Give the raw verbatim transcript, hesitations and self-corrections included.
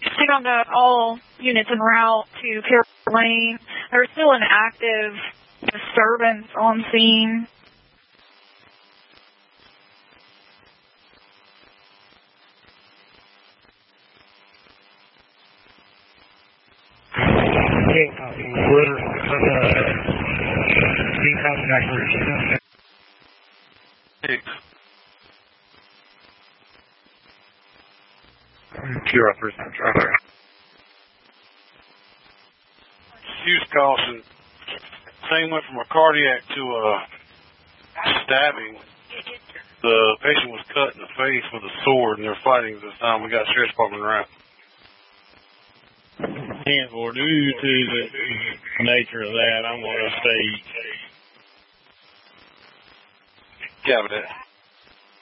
Signal to all units en route to Carroll Lane. There's still an active disturbance on scene. Okay, copy. We're uh, being contacted. Six. Two offers, driver. Huge caution. Thing went from a cardiac to a stabbing. The patient was cut in the face with a sword, and they're fighting at this time. We got sheriff's department around. And for due to the nature of that, I'm going to say Cabinet.